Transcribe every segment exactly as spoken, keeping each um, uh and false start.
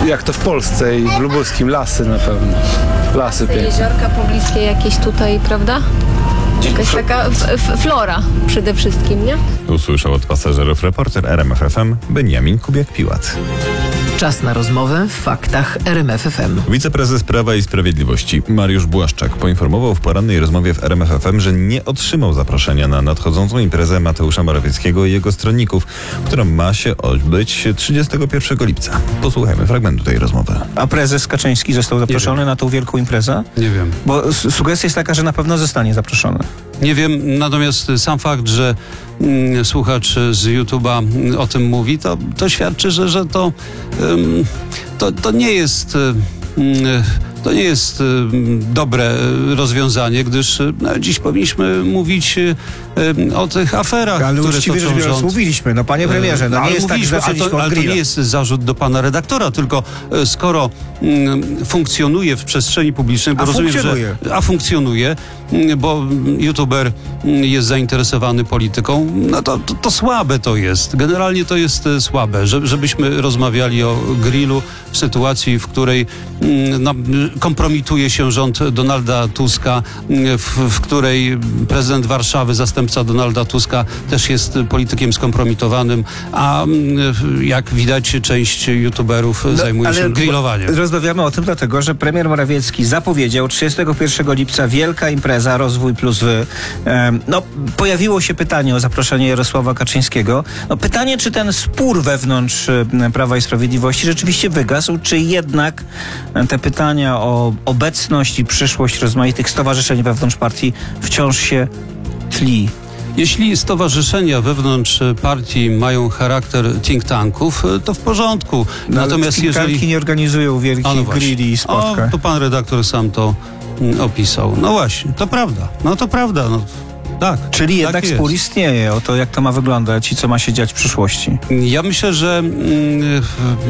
jak to w Polsce i w lubuskim, lasy na pewno. Lasy Te piękne. jeziorka pobliskie jakieś tutaj, prawda? Jakaś taka f- f- flora przede wszystkim, nie? Usłyszał od pasażerów reporter R M F F M Beniamin Kubiak-Piłat. Czas na rozmowę w faktach R M F F M. Wiceprezes Prawa i Sprawiedliwości Mariusz Błaszczak poinformował w porannej rozmowie w R M F F M, że nie otrzymał zaproszenia na nadchodzącą imprezę Mateusza Morawieckiego i jego stronników, która ma się odbyć trzydziestego pierwszego lipca. Posłuchajmy fragmentu tej rozmowy. A prezes Kaczyński został zaproszony na tą wielką imprezę? Nie wiem. Bo s- sugestia jest taka, że na pewno zostanie zaproszony. Nie wiem, natomiast sam fakt, że mm, słuchacz z YouTube'a mm, o tym mówi, to, to świadczy, że, że to, ym, to, to nie jest... Ym, To nie jest y, dobre rozwiązanie, gdyż y, no, dziś powinniśmy mówić y, y, o tych aferach, Ale które uczciwie rzecz toczą biorąc, rząd. mówiliśmy, no panie premierze, no Ale nie jest tak, że mówiliśmy, zaczęliśmy ale to, od ale to grilla. nie jest zarzut do pana redaktora, tylko y, skoro y, funkcjonuje w przestrzeni publicznej, bo A rozumiem, funkcjonuje. że a funkcjonuje, y, bo youtuber y, jest zainteresowany polityką, no to, to, to słabe to jest. Generalnie to jest y, słabe, że, żebyśmy rozmawiali o grillu w sytuacji, w której y, no, kompromituje się rząd Donalda Tuska, w, w której prezydent Warszawy, zastępca Donalda Tuska, też jest politykiem skompromitowanym, a jak widać część youtuberów zajmuje się grillowaniem. Rozmawiamy o tym dlatego, że premier Morawiecki zapowiedział trzydziestego pierwszego lipca wielka impreza Rozwój plus Wy. Em, No, pojawiło się pytanie o zaproszenie Jarosława Kaczyńskiego. No, pytanie, czy ten spór wewnątrz e, Prawa i Sprawiedliwości rzeczywiście wygasł, czy jednak e, te pytania o obecność i przyszłość rozmaitych stowarzyszeń wewnątrz partii wciąż się tli. Jeśli stowarzyszenia wewnątrz partii mają charakter think tanków, to w porządku. No, Natomiast jeżeli... Tanki nie organizują wielkich A, no właśnie. grilli i spotkań. O, to pan redaktor sam to mm, opisał. No właśnie, to prawda. No to prawda. No, tak. Czyli tak jednak jest. spór istnieje o to, jak to ma wyglądać i co ma się dziać w przyszłości. Ja myślę, że mm,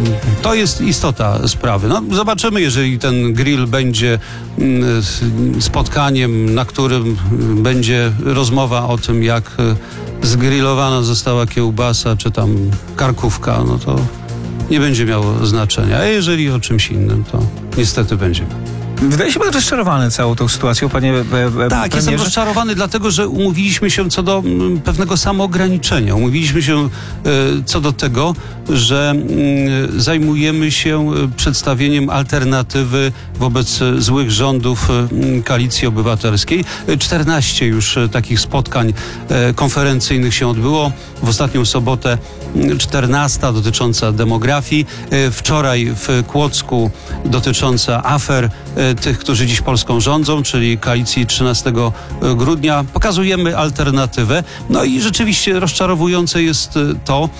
to jest istota sprawy. No, zobaczymy, jeżeli ten grill będzie mm, spotkaniem, na którym będzie rozmowa o tym, jak zgrillowana została kiełbasa, czy tam karkówka, no to nie będzie miało znaczenia. A jeżeli o czymś innym, to niestety będzie. Wydaje się pan rozczarowany całą tą sytuacją, panie e, e, Tak, jestem premierze. rozczarowany, dlatego że umówiliśmy się co do mm, pewnego samoograniczenia. Umówiliśmy się e, co do tego, że mm, zajmujemy się e, przedstawieniem alternatywy wobec e, złych rządów e, Koalicji Obywatelskiej. E, czternaście już e, takich spotkań e, konferencyjnych się odbyło. W ostatnią sobotę mm, czternasta dotycząca demografii. E, wczoraj w Kłodzku dotycząca afer e, tych, którzy dziś Polską rządzą, czyli koalicji trzynastego grudnia. Pokazujemy alternatywę. No i rzeczywiście rozczarowujące jest to,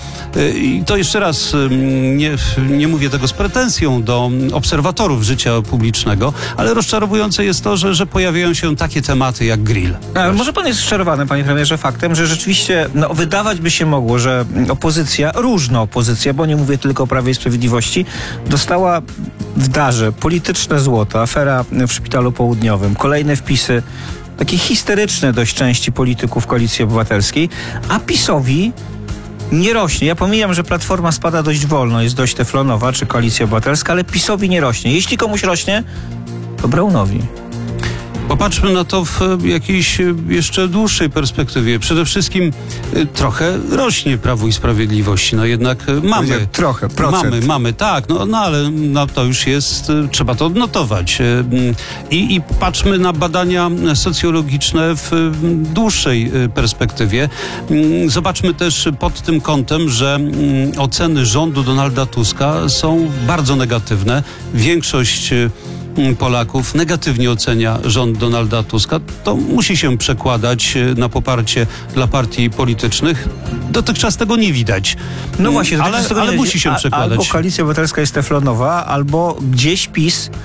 i to jeszcze raz nie, nie mówię tego z pretensją do obserwatorów życia publicznego, ale rozczarowujące jest to, że, że pojawiają się takie tematy jak grill. Ale może pan jest rozczarowany, panie premierze, faktem, że rzeczywiście no, wydawać by się mogło, że opozycja, różna opozycja, bo nie mówię tylko o Prawie i Sprawiedliwości, dostała w darze polityczne złoto, afera w Szpitalu Południowym, kolejne wpisy, takie histeryczne dość części polityków Koalicji Obywatelskiej, a PiS-owi nie rośnie. Ja pomijam, że Platforma spada dość wolno, jest dość teflonowa, czy Koalicja Obywatelska, ale PiS-owi nie rośnie. Jeśli komuś rośnie, to Braunowi. Popatrzmy na to w jakiejś jeszcze dłuższej perspektywie. Przede wszystkim y, trochę rośnie Prawo i Sprawiedliwości. No jednak y, mamy. Trochę, procent. Mamy, mamy, tak, no, no ale no, to już jest, y, trzeba to odnotować. Y, y, I patrzmy na badania socjologiczne w y, dłuższej y, perspektywie. Y, zobaczmy też pod tym kątem, że y, oceny rządu Donalda Tuska są bardzo negatywne. Większość y, Polaków negatywnie ocenia rząd Donalda Tuska. To musi się przekładać na poparcie dla partii politycznych. Dotychczas tego nie widać. No właśnie, ale, z tego ale nie musi się a, przekładać. Albo Koalicja Obywatelska jest teflonowa, albo gdzieś PiS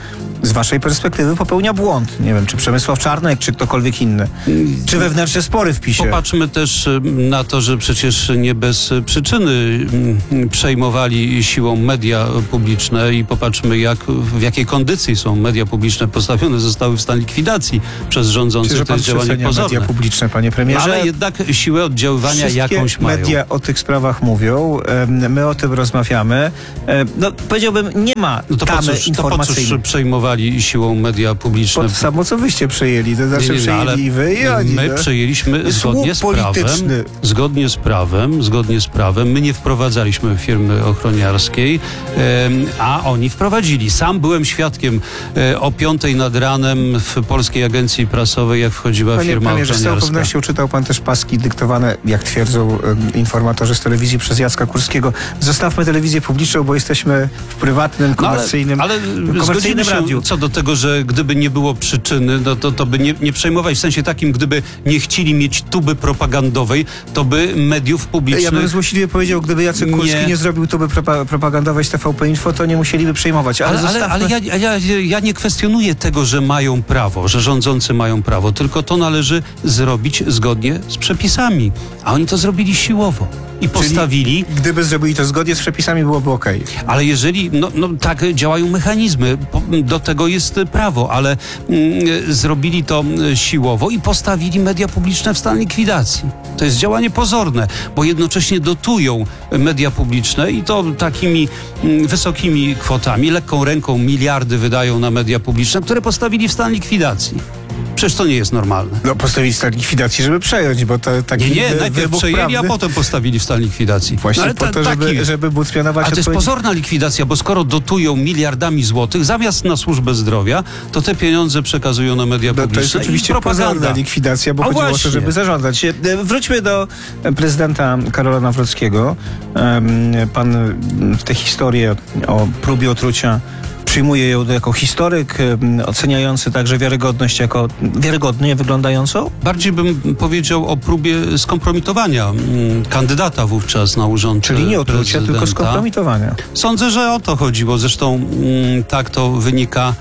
z waszej perspektywy popełnia błąd. Nie wiem, czy Przemysław Czarnek, czy ktokolwiek inny. Czy wewnętrzne spory w PiSie. Popatrzmy też na to, że przecież nie bez przyczyny mm, przejmowali siłą media publiczne i popatrzmy, jak, w jakiej kondycji są media publiczne. Postawione zostały w stan likwidacji przez rządzących. Czy, że To pan jest działanie przecenia pozorne. media publiczne, panie premierze? Ale jednak siłę oddziaływania Wszystkie jakąś mają. media o tych sprawach mówią, em, my o tym rozmawiamy. Em, No, powiedziałbym, nie ma No to po tamy cóż, to po informacyjnej. cóż przejmowali siłą media publiczne? Po to samo, co wyście przejęli. To znaczy Nie, nie, no, ale przejęli i wy, i oni. My no. przejęliśmy Jest zgodnie łup z prawem, polityczny. zgodnie z prawem, zgodnie z prawem. My nie wprowadzaliśmy firmy ochroniarskiej, em, a oni wprowadzili. Sam byłem świadkiem e, o piątej nad ranem w Polskiej Agencji Prasowej, jak wchodziła Panie firma premierze, z całą ochroniarska. pewnością czytał pan też paski dyktowane, jak twierdzą em, informatorzy z telewizji, przez Jacka Kurskiego. Zostawmy telewizję publiczną, bo jesteśmy w prywatnym, No, komercyjnym, ale, ale zgodzimy komercyjnym się radiu. co do tego, że gdyby nie było przyczyny, no to, to by nie, nie przejmować w sensie takim, gdyby nie chcieli mieć tuby propagandowej, to by mediów publicznych... Ja bym złośliwie powiedział, gdyby Jacek Kurski nie, Nie. nie zrobił tuby propa- propagandowej z T V P Info, to nie musieliby przejmować. Ale, Ale, ale, zostawmy... ale ja, ja, ja nie kwestionuję tego, że mają prawo, że rządzący mają prawo, tylko to należy zrobić zgodnie z przepisami. A oni to zrobili siłowo i postawili. Gdyby zrobili to zgodnie z przepisami, byłoby okej. Ale jeżeli, no, no tak działają mechanizmy, po, do tego jest prawo, ale mm, zrobili to mm, siłowo i postawili media publiczne w stan likwidacji. To jest działanie pozorne, bo jednocześnie dotują media publiczne i to takimi mm, wysokimi kwotami, lekką ręką miliardy wydają na media publiczne, które postawili w stan likwidacji. Przecież to nie jest normalne. No, postawili stan likwidacji, żeby przejąć, bo to taki Nie, nie, wy- najpierw wybuch przejęli, prawny. a potem postawili w stan likwidacji. Właśnie No, ale po ta- to, żeby, taki- żeby móc mianować Ale to jest odpowiedzi- pozorna likwidacja, bo skoro dotują miliardami złotych, zamiast na służbę zdrowia, to te pieniądze przekazują na media No, publiczne. to jest i oczywiście propaganda. pozorna likwidacja, bo A chodziło o to, właśnie. żeby zarządzać. E, Wróćmy do prezydenta Karola Nawrockiego. Em, Pan w tę historię o próbie otrucia przyjmuje ją jako historyk, em, oceniający także wiarygodność jako wiarygodnie wyglądającą? Bardziej bym powiedział o próbie skompromitowania mm, kandydata wówczas na urząd Czyli nie otrucia, prezydenta. tylko skompromitowania. Sądzę, że o to chodziło. Zresztą mm, tak to wynika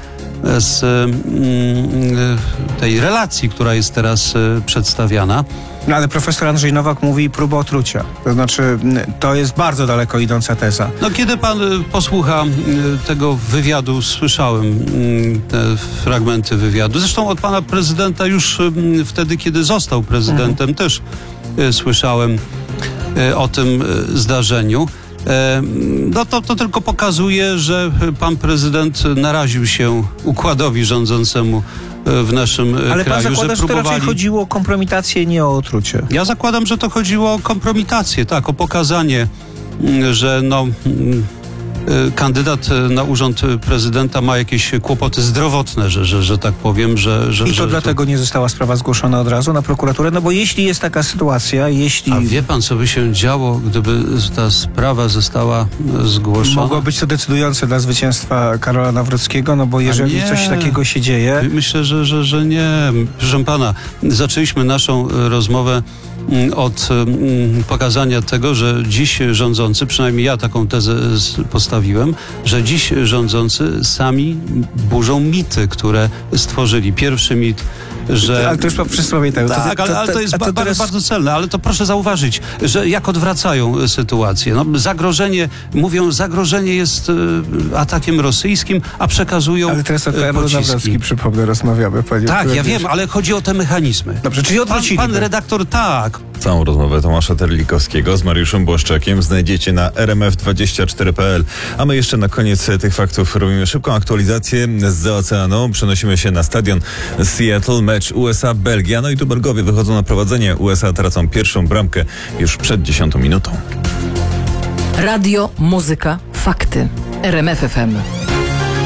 z mm, tej relacji, która jest teraz e, przedstawiana. No, ale profesor Andrzej Nowak mówi próba otrucia. To znaczy, m, to jest bardzo daleko idąca teza. No, kiedy pan y, posłucha y, tego wywiadu, słyszałem y, te fragmenty wywiadu. Zresztą od pana prezydenta już y, wtedy, kiedy został prezydentem, Mhm. też y, słyszałem y, o tym y, zdarzeniu. E, No to, to tylko pokazuje, że pan prezydent naraził się układowi rządzącemu y, w naszym y, Ale pan kraju, zakłada, że że to próbowali... raczej chodziło o kompromitację, nie o otrucie. Ja zakładam, że to chodziło o kompromitację, tak, o pokazanie, mm, że no, mm, y, kandydat y, na urząd y, prezydenta ma jakieś kłopoty zdrowotne, że, że, że tak powiem, że... że I to że, dlatego nie została sprawa zgłoszona od razu na prokuraturę? No bo jeśli jest taka sytuacja, jeśli A wie pan, co by się działo, gdyby ta sprawa została y, zgłoszona? mogło być to decydujące dla zwycięstwa Karola Nawrockiego, no bo jeżeli nie. coś takiego się dzieje... Myślę, że, że, że nie. Proszę pana, zaczęliśmy naszą y, rozmowę mm, od mm, pokazania tego, że dziś rządzący, przynajmniej ja taką tezę z- postawiłem, że dziś rządzący sami burzą mity, które stworzyli. Pierwszy mit, że... Ale to już po przysłowie tego. Tak, ale, ale to jest a ba- to ba- teraz- bardzo celne, ale to proszę zauważyć, że jak odwracają y, sytuację. No, zagrożenie, mówią, zagrożenie jest y, atakiem rosyjskim, a przekazują Ale teraz o y, Karolu pociski. Nawrocki, przypomnę, rozmawiamy, panie Tak, ja premierze. wiem, ale chodzi o te mechanizmy. Dobrze, czyli Pan, odwrócili. pan redaktor, tak. Całą rozmowę Tomasza Terlikowskiego z Mariuszem Błaszczakiem znajdziecie na r m f dwadzieścia cztery kropka p l. A my jeszcze na koniec tych faktów robimy szybką aktualizację z oceanu. Przenosimy się na stadion Seattle, mecz U S A-Belgia. No i tu Belgowie wychodzą na prowadzenie. U S A tracą pierwszą bramkę już przed dziesiątą minutą. Radio, muzyka, fakty. R M F F M.